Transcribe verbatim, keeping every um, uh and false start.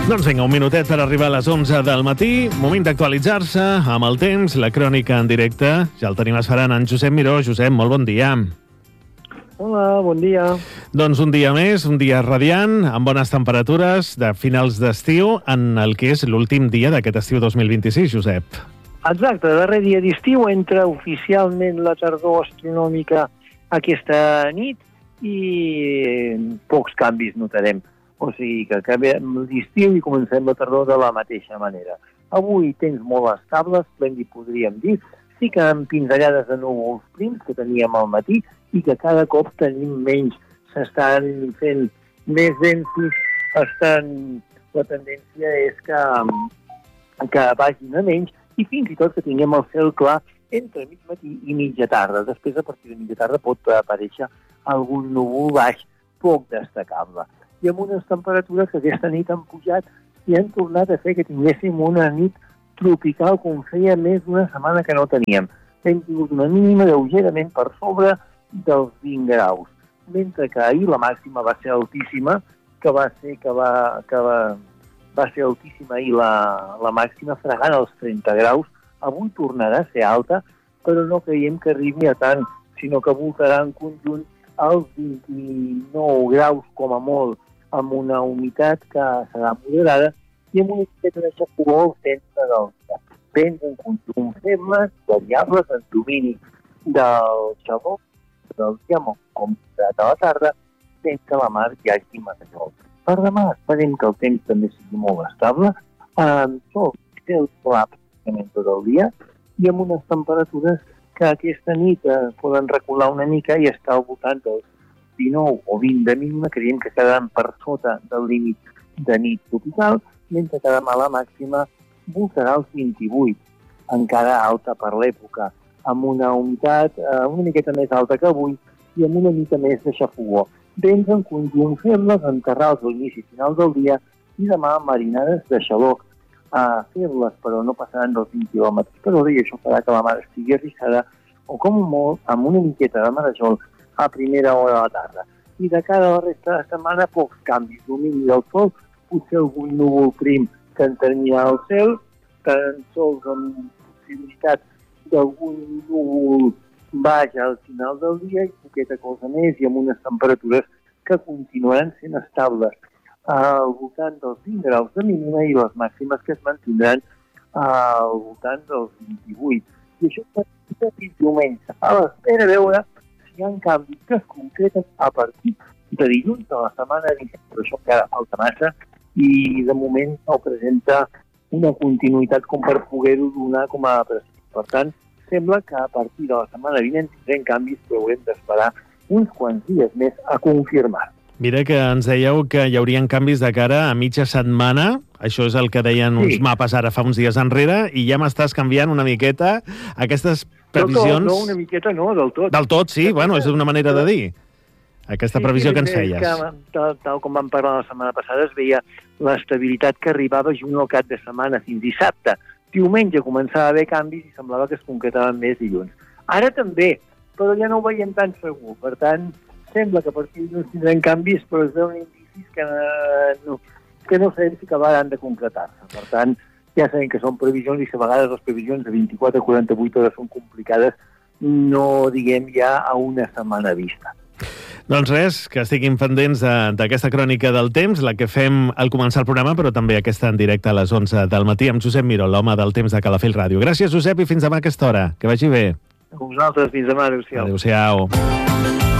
Doncs vinga, un minutet per arribar a les onze del matí. Moment d'actualitzar-se amb el temps, la crònica en directe. Ja el tenim esperant en Josep Miró. Josep, molt bon dia. Hola, bon dia. Doncs un dia més, un dia radiant, amb bones temperatures de finals d'estiu, en el que és l'últim dia d'aquest estiu dos mil vint-i-sis, Josep. Exacte, darrer dia d'estiu entra oficialment la tardor astronòmica aquesta nit i pocs canvis notarem. O sigui que acabem l'estiu i comencem la tardor de la mateixa manera. Avui temps molt estable, esplèndid podríem dir, sí que amb pinzellades de núvols prims que teníem al matí i que cada cop tenim menys, s'estan fent més densos, estan... la tendència és que, que vagin a menys i fins i tot que tinguem el cel clar entre mig matí i mitja tarda. Després, a partir de mitja tarda, pot aparèixer algun núvol baix poc destacable. I amb unes temperatures que aquesta nit han pujat i han tornat a fer que tinguéssim una nit tropical com feia més d'una setmana que no teníem. Hem tingut una mínima lleugerament per sobre dels vint graus, mentre que ahir la màxima va ser altíssima, que va ser que va, que va, va ser altíssima ahir la, la màxima, fregant els trenta graus. Avui tornarà a ser alta, però no creiem que arribi a tant, sinó que voltarà en conjunt als vint-i-nou graus com a molt, amb una humitat que serà moderada i amb una miqueta de xafogó al centre del dia. Vents en conjunt febles, variables, en domini del xaló, del dia com a la tarda, sense la mar hi hagi massa sol. Per demà esperem que el temps també sigui molt estable, amb sol i cel clar pràcticament tot el dia i amb unes temperatures que aquesta nit eh, poden recular una mica i estar al voltant dels dinou o vint de mínima, creiem que quedaran per sota del límit de nit tropical, mentre que demà la màxima voltarà els vint-i-vuit, encara alta per l'època, amb una humitat eh, una miqueta més alta que avui i amb una mica més de xafogó. Vents en conjunt febles, enterrals a l'inici final del dia i demà marinades de xaloc. Uh, febles, però no passaran dels vint quilòmetres per hora i això farà que la mar estigui arrissada o com molt amb una miqueta de marejol a primera hora de la tarda. I de cara a la resta de setmana, pocs canvis. Domini del sol, potser algun núvol prim que enternyirà el cel, tan sols amb possibilitat d'algun núvol baix al final del dia i poqueta cosa més i amb unes temperatures que continuaran sent estables al voltant dels vint graus de mínima i les màximes que es mantindran al voltant dels vint-i-vuit. I això per diumenge, a l'espera de veure si hi ha canvis que es concreten a partir de dilluns de la setmana vinent. Però això encara falta massa i de moment no presenta una continuïtat com per poder-ho donar com a precís. Per tant, sembla que a partir de la setmana vinent tindrem canvis, però haurem d'esperar uns quants dies més a confirmar. Mira que ens dèieu que hi haurien canvis de cara a mitja setmana. Això és el que deien uns sí. mapes ara fa uns dies enrere i ja m'estàs canviant una miqueta aquestes previsions... No, no, una miqueta no, del tot. Del tot, sí, bueno, és una manera de dir. Aquesta previsió sí, que ens feies. Que, tal, tal com vam parlar la setmana passada, es veia l'estabilitat que arribava junt al cap de setmana fins dissabte. Diumenge començava a haver canvis i semblava que es concretaven més dilluns. Ara també, però ja no ho veiem tan segur. Per tant, sembla que a partir de dilluns tindrem canvis, però es veuen indicis que no, que no sabem si acabaran de concretar-se. Per tant, ja sabem que són previsions i si a vegades les previsions de vint-i-quatre a quaranta-vuit hores són complicades, no diguem ja a una setmana vista. Doncs res, que estiguin pendents d'aquesta crònica del temps, la que fem al començar el programa, però també aquesta en directe a les onze del matí amb Josep Miró, l'home del temps de Calafell Ràdio. Gràcies, Josep, i fins demà a aquesta hora. Que vagi bé. A vosaltres, fins demà. Adéu-siau. Adéu-siau.